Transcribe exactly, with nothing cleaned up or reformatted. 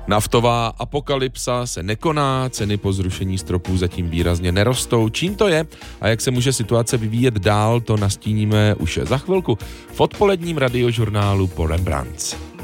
Naftová apokalypsa se nekoná, ceny po zrušení stropů zatím výrazně nerostou. Čím to je a jak se může situace vyvíjet dál, to nastíníme už za chvilku v odpoledním radiožurnálu po Rembrandts.